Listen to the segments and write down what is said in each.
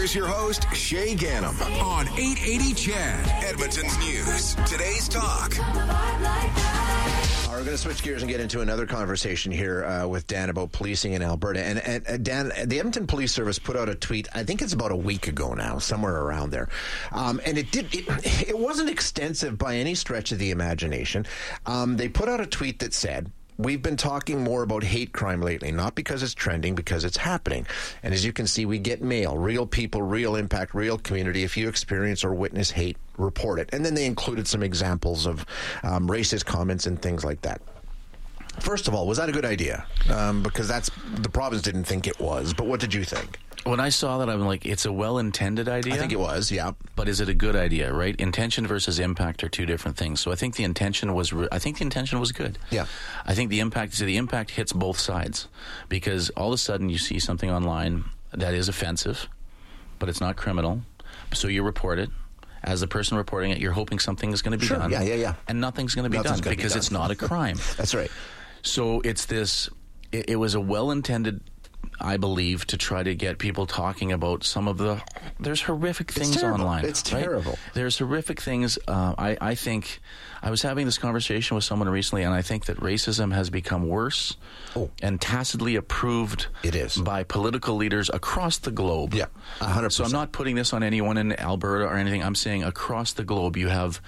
Here's your host, Shay Ganem, on 880 Chad, Edmonton's News. Today's Talk. We're going to switch gears and get into another conversation here with Dan about policing in Alberta. And Dan, the Edmonton Police Service put out a tweet, I think it's about a week ago now, somewhere around there. And it wasn't extensive by any stretch of the imagination. They put out a tweet that said, "We've been talking more about hate crime lately, not because it's trending, because it's happening. And as you can see, we get mail, real people, real impact, real community. If you experience or witness hate, report it." And then they included some examples of racist comments and things like that. First of all, was that a good idea? Because the province didn't think it was. But what did you think? When I saw that, I'm like, it's a well-intended idea. I think it was, yeah. But is it a good idea, right? Intention versus impact are two different things. So I think the intention was good. Yeah. I think the impact hits both sides, because all of a sudden you see something online that is offensive, but it's not criminal. So you report it. As the person reporting it, you're hoping something is going to be done. Yeah. And nothing's going to be done because it's not a crime. That's right. So it's this. It was a well-intended, I believe, to try to get people talking about some of the... There's horrific things online. It's terrible. Right? There's horrific things. I think... I was having this conversation with someone recently, and I think that racism has become worse and tacitly approved by political leaders across the globe. Yeah, 100%. So I'm not putting this on anyone in Alberta or anything. I'm saying across the globe you have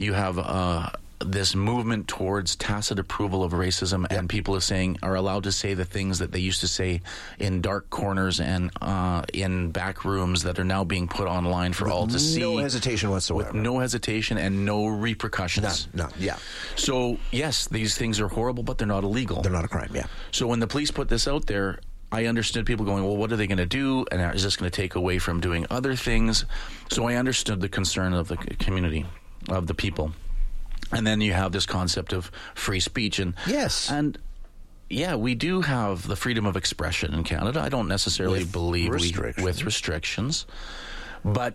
this movement towards tacit approval of racism, and people are allowed to say the things that they used to say in dark corners and in back rooms that are now being put online for all to see. No hesitation whatsoever. With no hesitation and no repercussions. No, yeah. So, yes, these things are horrible, but they're not illegal. They're not a crime, yeah. So when the police put this out there, I understood people going, well, what are they going to do? And is this going to take away from doing other things? So I understood the concern of the community, of the people. And then you have this concept of free speech. Yes. And, yeah, we do have the freedom of expression in Canada. I don't necessarily believe with restrictions. But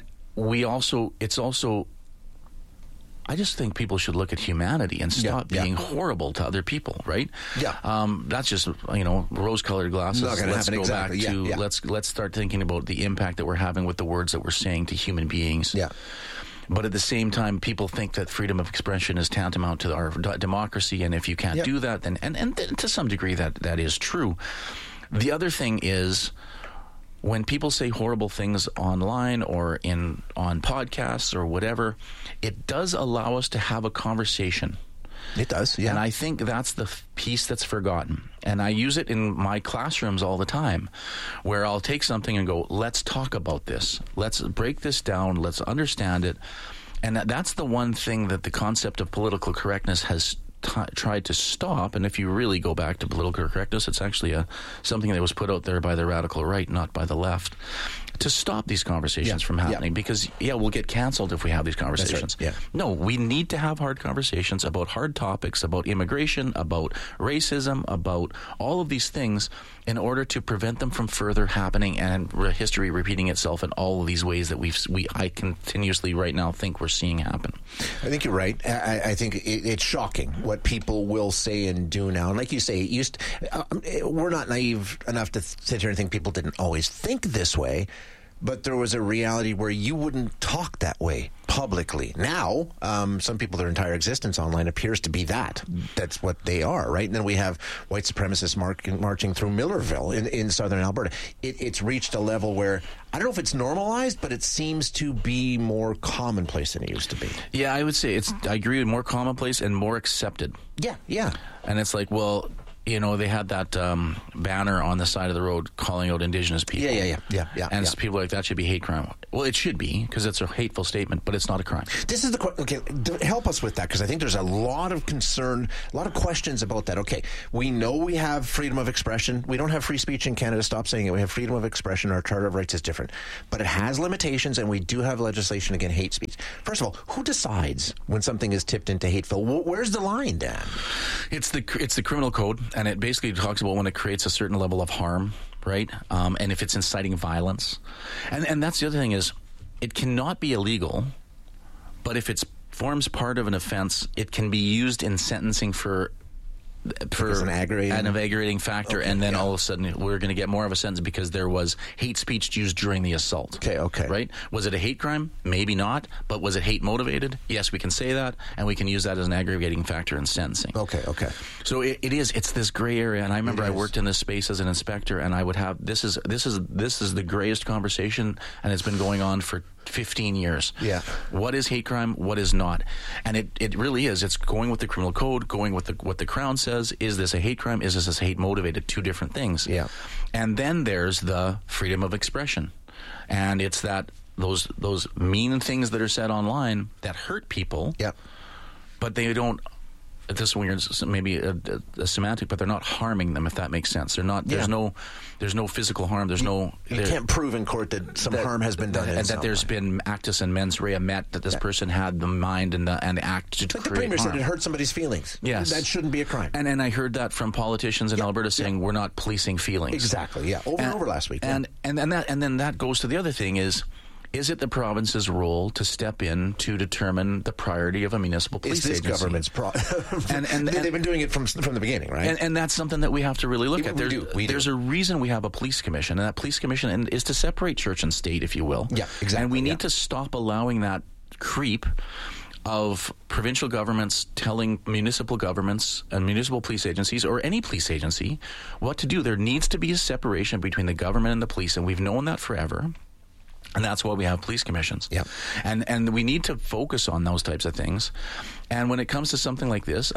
I just think people should look at humanity and stop being horrible to other people, right? Yeah. That's just, rose-colored glasses. Not gonna happen, exactly. Let's start thinking about the impact that we're having with the words that we're saying to human beings. Yeah. But at the same time, people think that freedom of expression is tantamount to our democracy, and if you can't do that, then and to some degree that is true. The other thing is, when people say horrible things online or on podcasts or whatever, it does allow us to have a conversation. It does, yeah. And I think that's the piece that's forgotten. And I use it in my classrooms all the time, where I'll take something and go, let's talk about this. Let's break this down. Let's understand it. And that's the one thing that the concept of political correctness has tried to stop. And if you really go back to political correctness, it's actually something that was put out there by the radical right, not by the left, to stop these conversations from happening. Because, we'll get canceled if we have these conversations. That's right. No, we need to have hard conversations about hard topics, about immigration, about racism, about all of these things, in order to prevent them from further happening and history repeating itself in all of these ways that I continuously right now think we're seeing happen. I think you're right. I think it's shocking what people will say and do now. And like you say, we're not naive enough to sit here and think people didn't always think this way. But there was a reality where you wouldn't talk that way publicly. Now, some people, their entire existence online appears to be that. That's what they are, right? And then we have white supremacists marching through Millerville in southern Alberta. It's reached a level where, I don't know if it's normalized, but it seems to be more commonplace than it used to be. Yeah, I would say I agree with more commonplace and more accepted. Yeah. And it's like, well, they had that banner on the side of the road calling out Indigenous people. Yeah. And people are like, that should be hate crime. Well, it should be, because it's a hateful statement, but it's not a crime. This is the question. Okay, help us with that, because I think there's a lot of concern, a lot of questions about that. Okay, we know we have freedom of expression. We don't have free speech in Canada. Stop saying it. We have freedom of expression. Our Charter of Rights is different. But it has limitations, and we do have legislation against hate speech. First of all, who decides when something is tipped into hateful? Where's the line, Dan? It's the criminal code, and it basically talks about when it creates a certain level of harm, right? And if it's inciting violence. And that's the other thing is, it cannot be illegal, but if it forms part of an offense, it can be used in sentencing for As an aggravating factor, okay, and then all of a sudden we're going to get more of a sentence because there was hate speech used during the assault. Okay. Right? Was it a hate crime? Maybe not. But was it hate motivated? Yes, we can say that, and we can use that as an aggravating factor in sentencing. Okay. So it's this gray area, and I remember I worked in this space as an inspector, and I would have this is the grayest conversation, and it's been going on for 15 years. Yeah. What is hate crime? What is not? And it really is. It's going with the criminal code, going with what the Crown says. Is this a hate crime? Is this hate motivated? Two different things. Yeah. And then there's the freedom of expression. And it's that those mean things that are said online that hurt people. Yeah. But they don't. This is weird, maybe a semantic, but they're not harming them, if that makes sense. They're not. There's no physical harm. You can't prove in court that some harm has been done, and that there's been actus and mens rea met, that this person had the mind and the act to create the Premier harm. said it hurt somebody's feelings. Yes, that shouldn't be a crime. And I heard that from politicians in Alberta saying we're not policing feelings. Exactly. Yeah, over and over last week. And then that goes to the other thing is it the province's role to step in to determine the priority of a municipal police agency? It's this government's and they've been doing it from the beginning, right? And that's something that we have to really look at. There's a reason we have a police commission, and that police commission is to separate church and state, if you will. Yeah, exactly. And we need to stop allowing that creep of provincial governments telling municipal governments and municipal police agencies, or any police agency, what to do. There needs to be a separation between the government and the police, and we've known that forever. And that's why we have police commissions. Yeah. And we need to focus on those types of things. And when it comes to something like this,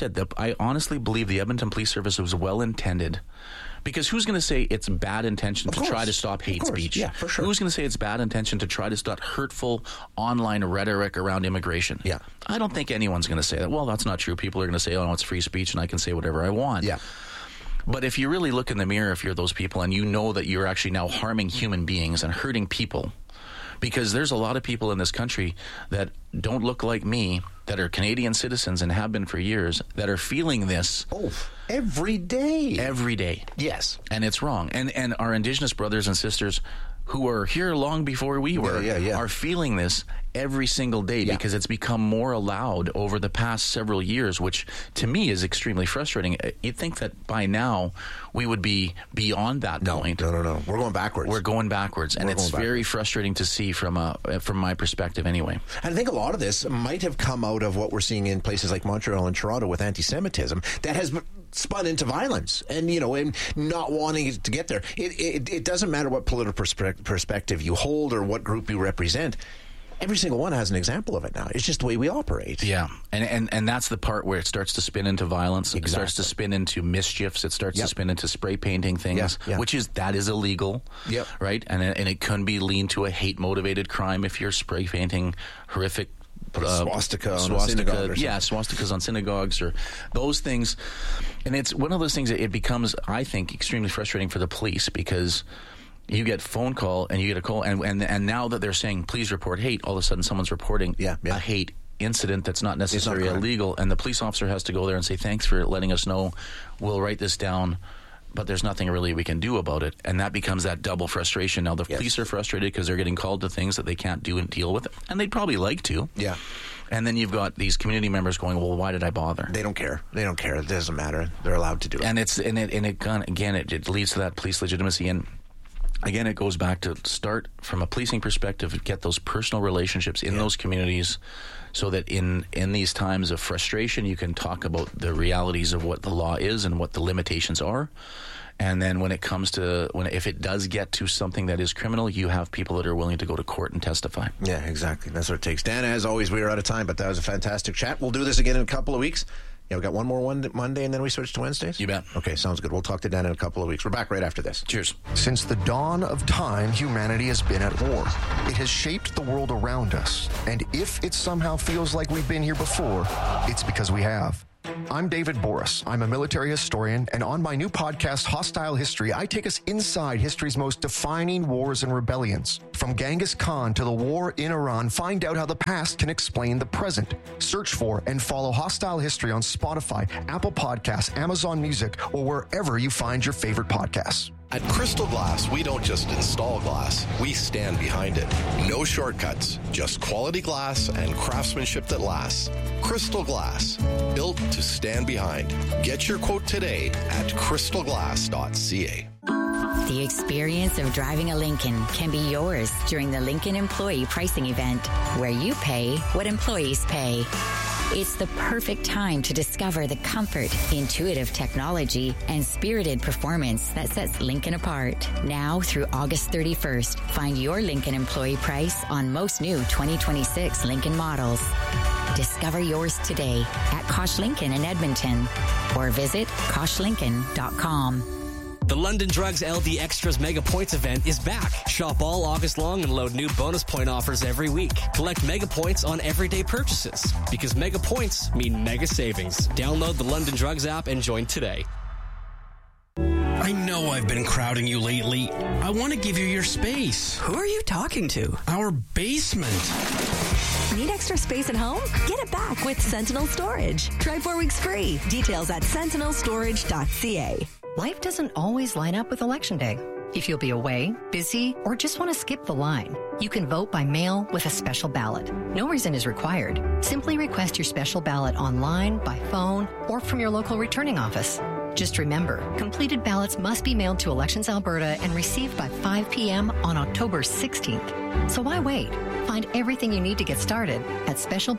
I honestly believe the Edmonton Police Service was well intended. Because who's going to say it's bad intention to try to stop hate speech? Yeah, for sure. Who's going to say it's bad intention to try to stop hurtful online rhetoric around immigration? Yeah. I don't think anyone's going to say that. Well, that's not true. People are going to say, oh, no, it's free speech and I can say whatever I want. Yeah. But if you really look in the mirror, if you're those people and you know that you're actually now harming human beings and hurting people, because there's a lot of people in this country that don't look like me, that are Canadian citizens and have been for years, that are feeling this. Oh, every day. Every day. Yes. And it's wrong. And our Indigenous brothers and sisters who are here long before we were are feeling this every single day because it's become more allowed over the past several years, which to me is extremely frustrating. You'd think that by now we would be beyond that point. No. We're going backwards. We're going backwards, and it's very frustrating to see from my perspective anyway. And I think a lot of this might have come out of what we're seeing in places like Montreal and Toronto with anti-Semitism that has spun into violence, and and not wanting it to get there. It doesn't matter what political perspective you hold or what group you represent. Every single one has an example of it now. It's just the way we operate. Yeah, and that's the part where it starts to spin into violence. Exactly. It starts to spin into mischiefs. It starts to spin into spray painting things, which is illegal. Yep. Right, and it can be leaned to a hate motivated crime if you're spray painting horrific. Swastika on a synagogue or swastikas on synagogues or those things. And it's one of those things that it becomes, I think, extremely frustrating for the police because you get phone call and you get a call and now that they're saying please report hate, all of a sudden someone's reporting a hate incident that's not necessarily illegal, and the police officer has to go there and say thanks for letting us know, we'll write this down, but there's nothing really we can do about it. And that becomes that double frustration. Now the police are frustrated because they're getting called to things that they can't do and deal with, and they'd probably like to. Yeah. And then you've got these community members going, well, why did I bother? They don't care. It doesn't matter. They're allowed to do it. And it leads to that police legitimacy. And again, it goes back to start from a policing perspective, get those personal relationships in those communities so that in these times of frustration, you can talk about the realities of what the law is and what the limitations are. And then when it comes to if it does get to something that is criminal, you have people that are willing to go to court and testify. Yeah, exactly. That's what it takes. Dan, as always, we are out of time, but that was a fantastic chat. We'll do this again in a couple of weeks. Yeah, we got one more Monday, and then we switch to Wednesdays? You bet. Okay, sounds good. We'll talk to Dan in a couple of weeks. We're back right after this. Cheers. Since the dawn of time, humanity has been at war. It has shaped the world around us. And if it somehow feels like we've been here before, it's because we have. I'm David Boris. I'm a military historian, and on my new podcast, Hostile History, I take us inside history's most defining wars and rebellions. From Genghis Khan to the war in Iran, find out how the past can explain the present. Search for and follow Hostile History on Spotify, Apple Podcasts, Amazon Music, or wherever you find your favorite podcasts. At Crystal Glass, we don't just install glass, we stand behind it. No shortcuts, just quality glass and craftsmanship that lasts. Crystal Glass, built to stand behind. Get your quote today at crystalglass.ca. The experience of driving a Lincoln can be yours during the Lincoln Employee Pricing Event, where you pay what employees pay. It's the perfect time to discover the comfort, intuitive technology, and spirited performance that sets Lincoln apart. Now through August 31st, find your Lincoln employee price on most new 2026 Lincoln models. Discover yours today at Kosh Lincoln in Edmonton or visit koshlincoln.com. The London Drugs LD Extras Mega Points event is back. Shop all August long and load new bonus point offers every week. Collect Mega Points on everyday purchases because Mega Points mean mega savings. Download the London Drugs app and join today. I know I've been crowding you lately. I want to give you your space. Who are you talking to? Our basement. Need extra space at home? Get it back with Sentinel Storage. Try 4 weeks free. Details at sentinelstorage.ca. Life doesn't always line up with Election Day. If you'll be away, busy, or just want to skip the line, you can vote by mail with a special ballot. No reason is required. Simply request your special ballot online, by phone, or from your local returning office. Just remember, completed ballots must be mailed to Elections Alberta and received by 5 p.m. on October 16th. So why wait? Find everything you need to get started at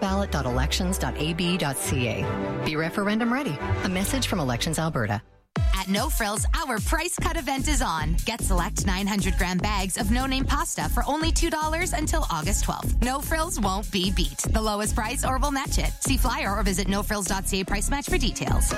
specialballot.elections.ab.ca. Be referendum ready. A message from Elections Alberta. At No Frills, our price cut event is on. Get select 900-gram bags of no-name pasta for only $2 until August 12th. No Frills won't be beat. The lowest price or we'll match it. See flyer or visit nofrills.ca price match for details.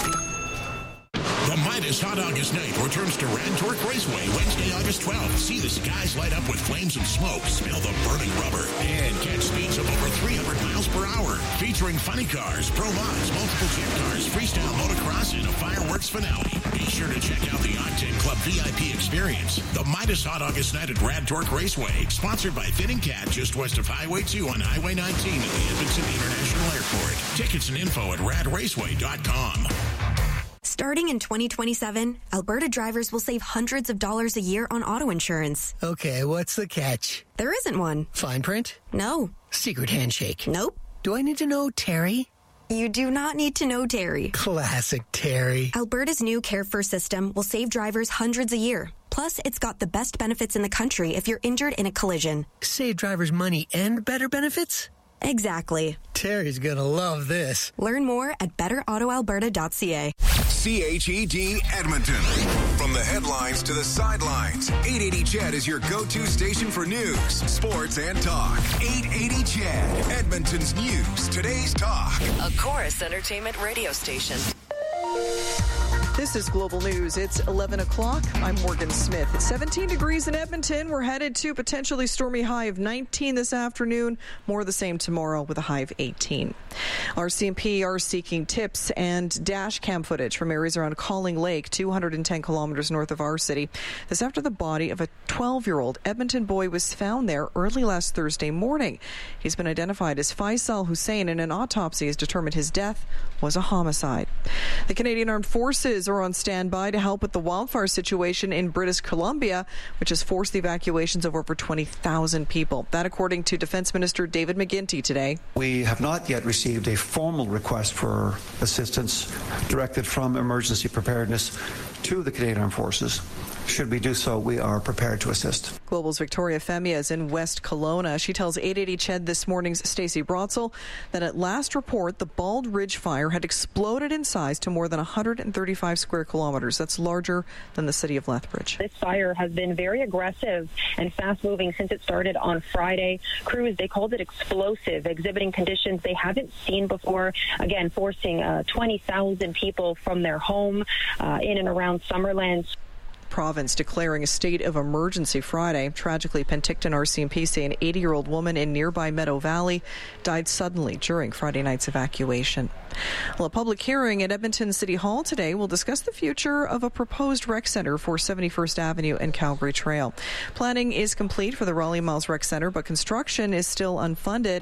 The Midas Hot August Night returns to Rad Torque Raceway Wednesday, August 12th. See the skies light up with flames and smoke, smell the burning rubber, and catch speeds of over 300 miles per hour. Featuring funny cars, pro mods, multiple jet cars, freestyle motocross, and a fireworks finale. Be sure to check out the Octane Club VIP experience. The Midas Hot August Night at Rad Torque Raceway, sponsored by Fitting Cat, just west of Highway 2 on Highway 19 at the Edmonton International Airport. Tickets and info at radraceway.com. Starting in 2027, Alberta drivers will save hundreds of dollars a year on auto insurance. Okay, what's the catch? There isn't one. Fine print? No. Secret handshake? Nope. Do I need to know Terry? You do not need to know Terry. Classic Terry. Alberta's new Care First system will save drivers hundreds a year. Plus, it's got the best benefits in the country if you're injured in a collision. Save drivers money and better benefits? Exactly. Terry's gonna love this. Learn more at betterautoalberta.ca. CHED Edmonton. From the headlines to the sidelines, 880 CHED is your go-to station for news, sports, and talk. 880 CHED, Edmonton's news, today's talk. A Chorus Entertainment radio station. This is Global News. It's 11 o'clock. I'm Morgan Smith. It's 17 degrees in Edmonton. We're headed to potentially stormy high of 19 this afternoon. More of the same tomorrow with a high of 18. RCMP are seeking tips and dash cam footage from areas around Calling Lake, 210 kilometers north of our city. This after the body of a 12-year-old Edmonton boy was found there early last Thursday morning. He's been identified as Faisal Hussein, and an autopsy has determined his death was a homicide. The Canadian Armed Forces are on standby to help with the wildfire situation in British Columbia, which has forced the evacuations of over 20,000 people. That according to Defense Minister David McGuinty today. We have not yet received a formal request for assistance directed from Emergency Preparedness to the Canadian Armed Forces. Should we do so, we are prepared to assist. Global's Victoria Femia is in West Kelowna. She tells 880 CHED this morning's Stacey Brotzel that at last report, the Bald Ridge fire had exploded in size to more than 135 square kilometers. That's larger than the city of Lethbridge. This fire has been very aggressive and fast-moving since it started on Friday. Crews, they called it explosive, exhibiting conditions they haven't seen before, again, forcing 20,000 people from their home in and around Summerland. Province declaring a state of emergency Friday. Tragically, Penticton RCMP say an 80-year-old woman in nearby Meadow Valley died suddenly during Friday night's evacuation. Well, a public hearing at Edmonton City Hall today will discuss the future of a proposed rec center for 71st Avenue and Calgary Trail. Planning is complete for the Raleigh Miles Rec Center, but construction is still unfunded, and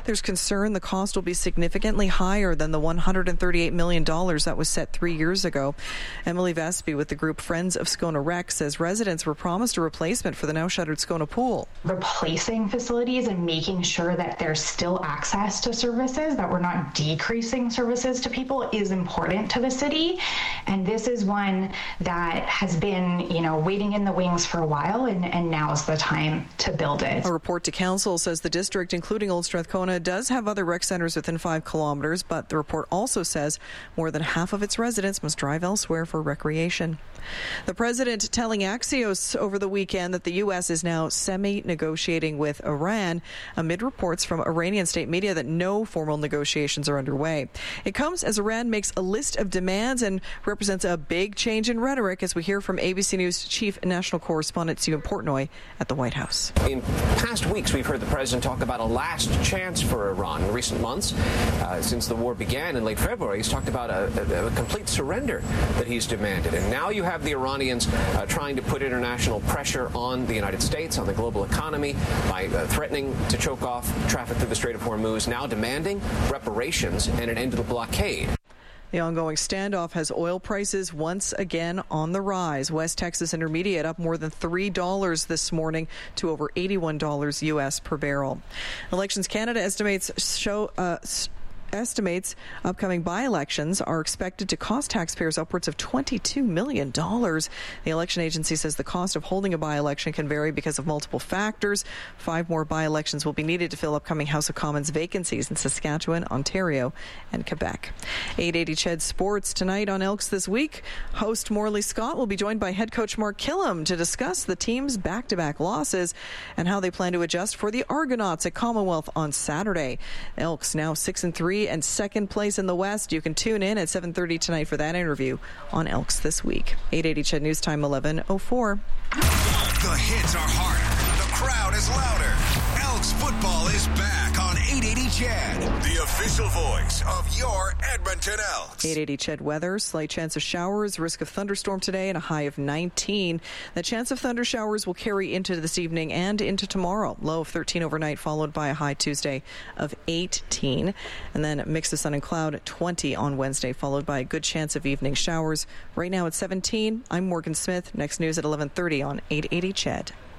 There's concern the cost will be significantly higher than the $138 million that was set 3 years ago. Emily Vespi with the group Friends of Scona Rec says residents were promised a replacement for the now shuttered Scona pool. Replacing facilities and making sure that there's still access to services, that we're not decreasing services to people, is important to the city. And this is one that has been, waiting in the wings for a while, and now's the time to build it. A report to council says the district, including Old Strathcona, does have other rec centres within 5 kilometres, but the report also says more than half of its residents must drive elsewhere for recreation. The president telling Axios over the weekend that the U.S. is now semi-negotiating with Iran amid reports from Iranian state media that no formal negotiations are underway. It comes as Iran makes a list of demands and represents a big change in rhetoric, as we hear from ABC News Chief National Correspondent Stephen Portnoy at the White House. In past weeks, we've heard the president talk about a last chance for Iran. In recent months, since the war began in late February, he's talked about a complete surrender that he's demanded. And now you have the Iranians trying to put international pressure on the United States, on the global economy, by threatening to choke off traffic through the Strait of Hormuz, now demanding reparations and an end to the blockade. The ongoing standoff has oil prices once again on the rise. West Texas Intermediate up more than $3 this morning to over $81 U.S. per barrel. Elections Canada estimates upcoming by-elections are expected to cost taxpayers upwards of $22 million. The election agency says the cost of holding a by-election can vary because of multiple factors. 5 more by-elections will be needed to fill upcoming House of Commons vacancies in Saskatchewan, Ontario, and Quebec. 880 CHED Sports tonight on Elks This Week. Host Morley Scott will be joined by head coach Mark Killam to discuss the team's back-to-back losses and how they plan to adjust for the Argonauts at Commonwealth on Saturday. Elks now 6-3 and second place in the West. You can tune in at 7:30 tonight for that interview on Elks This Week. 880 CHED News Time 11:04. The hits are harder. The crowd is louder. Elks football is back on 880 CHED, the official voice of your Edmonton Elks. 880 CHED weather, slight chance of showers, risk of thunderstorm today, and a high of 19. The chance of thunder showers will carry into this evening and into tomorrow. Low of 13 overnight, followed by a high Tuesday of 18. And then a mix of sun and cloud, 20 on Wednesday, followed by a good chance of evening showers. Right now it's 17. I'm Morgan Smith. Next news at 11:30 on 880 CHED.